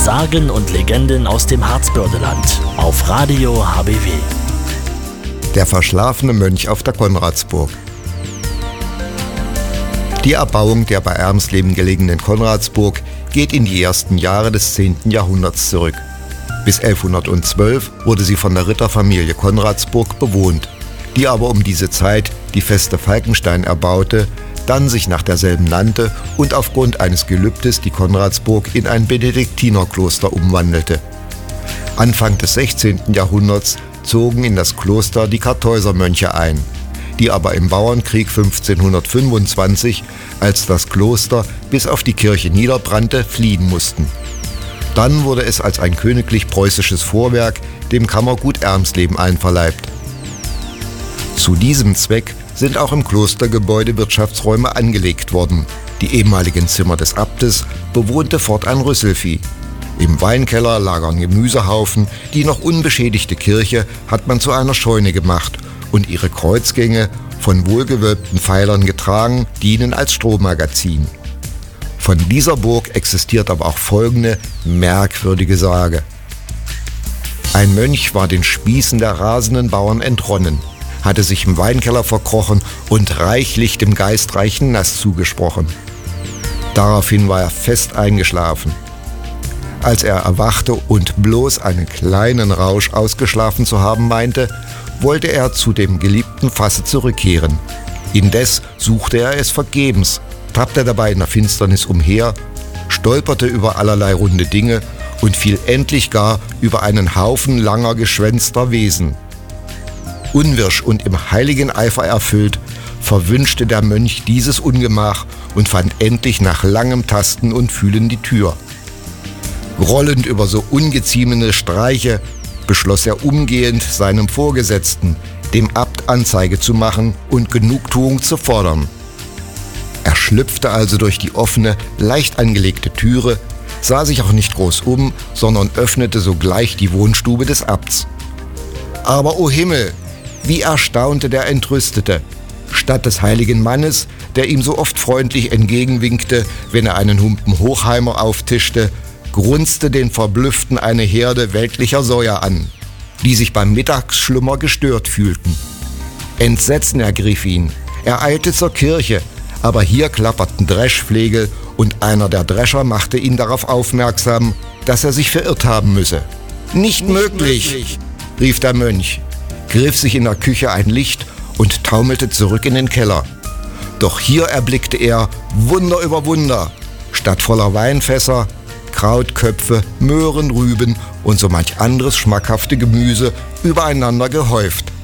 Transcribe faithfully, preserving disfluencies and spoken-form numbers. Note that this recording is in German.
Sagen und Legenden aus dem Harzbördeland auf Radio H B W. Der verschlafene Mönch auf der Konradsburg. Die Erbauung der bei Ermsleben gelegenen Konradsburg geht in die ersten Jahre des zehnten Jahrhunderts zurück. Bis elfhundertzwölf wurde sie von der Ritterfamilie Konradsburg bewohnt, die aber um diese Zeit die Feste Falkenstein erbaute, dann sich nach derselben nannte und aufgrund eines Gelübdes die Konradsburg in ein Benediktinerkloster umwandelte. Anfang des sechzehnten Jahrhunderts zogen in das Kloster die Kartäusermönche ein, die aber im Bauernkrieg fünfzehnhundertfünfundzwanzig, als das Kloster bis auf die Kirche niederbrannte, fliehen mussten. Dann wurde es als ein königlich-preußisches Vorwerk dem Kammergut Ermsleben einverleibt. Zu diesem Zweck sind auch im Klostergebäude Wirtschaftsräume angelegt worden. Die ehemaligen Zimmer des Abtes bewohnte fortan Rüsselvieh. Im Weinkeller lagern Gemüsehaufen, die noch unbeschädigte Kirche hat man zu einer Scheune gemacht und ihre Kreuzgänge, von wohlgewölbten Pfeilern getragen, dienen als Strohmagazin. Von dieser Burg existiert aber auch folgende merkwürdige Sage. Ein Mönch war den Spießen der rasenden Bauern entronnen, hatte sich im Weinkeller verkrochen und reichlich dem geistreichen Nass zugesprochen. Daraufhin war er fest eingeschlafen. Als er erwachte und bloß einen kleinen Rausch ausgeschlafen zu haben meinte, wollte er zu dem geliebten Fasse zurückkehren. Indes suchte er es vergebens, tappte dabei in der Finsternis umher, stolperte über allerlei runde Dinge und fiel endlich gar über einen Haufen langer geschwänzter Wesen. Unwirsch und im heiligen Eifer erfüllt, verwünschte der Mönch dieses Ungemach und fand endlich nach langem Tasten und Fühlen die Tür. Rollend über so ungeziemende Streiche beschloss er umgehend seinem Vorgesetzten, dem Abt, Anzeige zu machen und Genugtuung zu fordern. Er schlüpfte also durch die offene, leicht angelegte Türe, sah sich auch nicht groß um, sondern öffnete sogleich die Wohnstube des Abts. Aber o Himmel, wie erstaunte der Entrüstete! Statt des heiligen Mannes, der ihm so oft freundlich entgegenwinkte, wenn er einen Humpen Hochheimer auftischte, grunzte den Verblüfften eine Herde weltlicher Säuer an, die sich beim Mittagsschlummer gestört fühlten. Entsetzen ergriff ihn. Er eilte zur Kirche, aber hier klapperten Dreschflegel und einer der Drescher machte ihn darauf aufmerksam, dass er sich verirrt haben müsse. »Nicht, Nicht möglich«, möglich, rief der Mönch, griff sich in der Küche ein Licht und taumelte zurück in den Keller. Doch hier erblickte er Wunder über Wunder. Statt voller Weinfässer, Krautköpfe, Möhren, Rüben und so manch anderes schmackhafte Gemüse übereinander gehäuft.